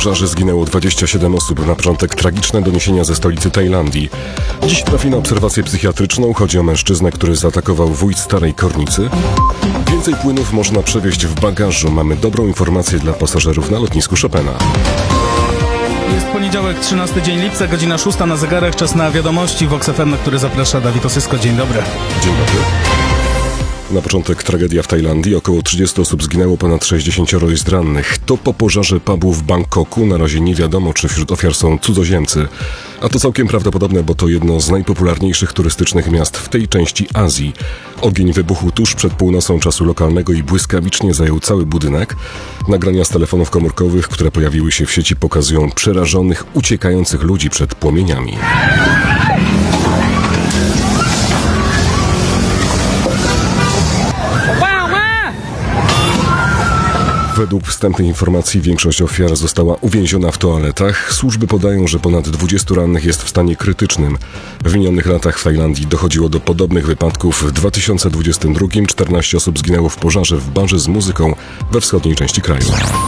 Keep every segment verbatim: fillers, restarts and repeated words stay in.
pożarze zginęło dwadzieścia siedem osób. Na początek tragiczne doniesienia ze stolicy Tajlandii. Dziś trafi na obserwację psychiatryczną. Chodzi o mężczyznę, który zaatakował wójt Starej Kornicy. Więcej płynów można przewieźć w bagażu. Mamy dobrą informację dla pasażerów na lotnisku Chopina. Jest poniedziałek, trzynasty dzień lipca, godzina szósta na zegarach. Czas na wiadomości w Vox F M, na który zaprasza Dawid Osysko. Dzień dobry. Dzień dobry. Na początek tragedia w Tajlandii. Około trzydzieści osób zginęło, ponad sześćdziesiąt jest rannych. To po pożarze pubu w Bangkoku. Na razie nie wiadomo, czy wśród ofiar są cudzoziemcy. A to całkiem prawdopodobne, bo to jedno z najpopularniejszych turystycznych miast w tej części Azji. Ogień wybuchł tuż przed północą czasu lokalnego i błyskawicznie zajął cały budynek. Nagrania z telefonów komórkowych, które pojawiły się w sieci, pokazują przerażonych, uciekających ludzi przed płomieniami. Według wstępnych informacji większość ofiar została uwięziona w toaletach. Służby podają, że ponad dwudziestu rannych jest w stanie krytycznym. W minionych latach w Tajlandii dochodziło do podobnych wypadków. W dwa tysiące dwudziestym drugim czternaście osób zginęło w pożarze w barze z muzyką we wschodniej części kraju.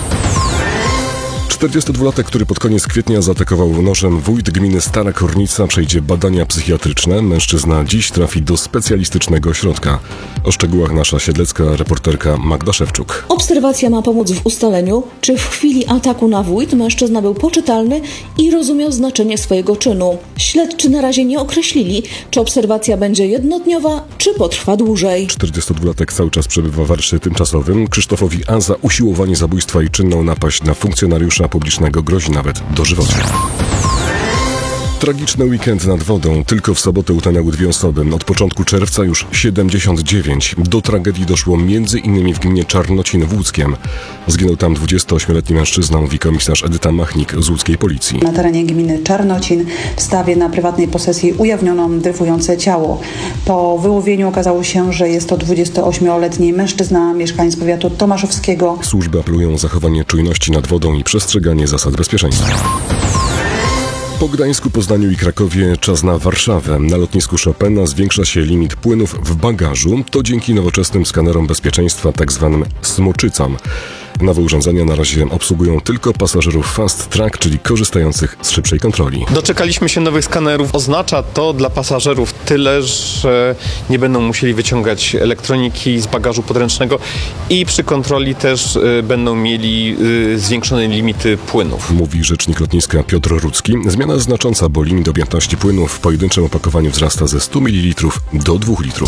czterdziestodwulatek, który pod koniec kwietnia zaatakował nożem wójt gminy Stara Kornica, przejdzie badania psychiatryczne. Mężczyzna dziś trafi do specjalistycznego ośrodka. O szczegółach nasza siedlecka reporterka Magda Szewczuk. Obserwacja ma pomóc w ustaleniu, czy w chwili ataku na wójt mężczyzna był poczytalny i rozumiał znaczenie swojego czynu. Śledczy na razie nie określili, czy obserwacja będzie jednodniowa, czy potrwa dłużej. czterdziestodwulatek cały czas przebywa w areszcie tymczasowym. Krzysztofowi A. za usiłowanie zabójstwa i czynną napaść na funkcjonariusza publicznego grozi nawet dożywocie. Tragiczny weekend nad wodą. Tylko w sobotę utonęły dwie osoby. Od początku czerwca już siedemdziesiąt dziewięć. Do tragedii doszło między innymi w gminie Czarnocin w Łódzkiem. Zginął tam dwudziestoośmioletni mężczyzna, mówi komisarz Edyta Machnik z łódzkiej policji. Na terenie gminy Czarnocin w stawie na prywatnej posesji ujawniono dryfujące ciało. Po wyłowieniu okazało się, że jest to dwudziestoośmioletni mężczyzna, mieszkaniec powiatu tomaszowskiego. Służby apelują o zachowanie czujności nad wodą i przestrzeganie zasad bezpieczeństwa. Po Gdańsku, Poznaniu i Krakowie czas na Warszawę. Na lotnisku Chopina zwiększa się limit płynów w bagażu. To dzięki nowoczesnym skanerom bezpieczeństwa, tak zwanym smoczycom. Nowe urządzenia na razie obsługują tylko pasażerów fast track, czyli korzystających z szybszej kontroli. Doczekaliśmy się nowych skanerów. Oznacza to dla pasażerów tyle, że nie będą musieli wyciągać elektroniki z bagażu podręcznego i przy kontroli też y, będą mieli y, zwiększone limity płynów. Mówi rzecznik lotniska Piotr Rudzki. Zmiana znacząca, bo limit objętości płynów w pojedynczym opakowaniu wzrasta ze stu mililitrów do dwóch litrów.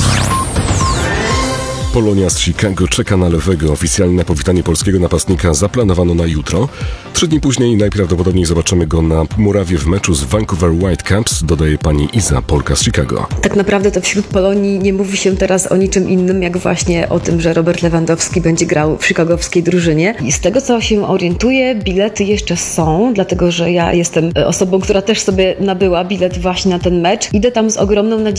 Polonia z Chicago czeka na lewego. Oficjalnie na powitanie polskiego napastnika zaplanowano na jutro. Trzy dni później najprawdopodobniej zobaczymy go na murawie w meczu z Vancouver Whitecaps, dodaje pani Iza, Polka z Chicago. Tak naprawdę to wśród Polonii nie mówi się teraz o niczym innym, jak właśnie o tym, że Robert Lewandowski będzie grał w chicagowskiej drużynie. I z tego, co się orientuję, bilety jeszcze są, dlatego że ja jestem osobą, która też sobie nabyła bilet właśnie na ten mecz. Idę tam z ogromną nadzieją,